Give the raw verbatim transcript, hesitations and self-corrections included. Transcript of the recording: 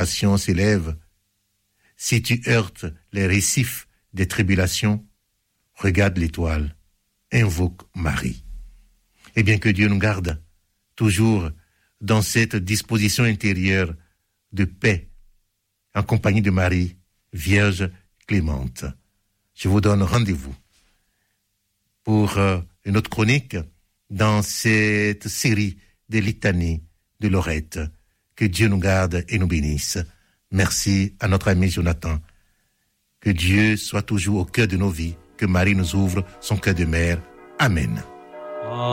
tentation s'élève, si tu heurtes les récifs des tribulations, regarde l'étoile, invoque Marie. Et bien que Dieu nous garde toujours dans cette disposition intérieure de paix, en compagnie de Marie, Vierge clémente. Je vous donne rendez-vous pour euh, une autre chronique dans cette série des litanies de Lorette. Que Dieu nous garde et nous bénisse. Merci à notre ami Jonathan. Que Dieu soit toujours au cœur de nos vies. Que Marie nous ouvre son cœur de mère. Amen.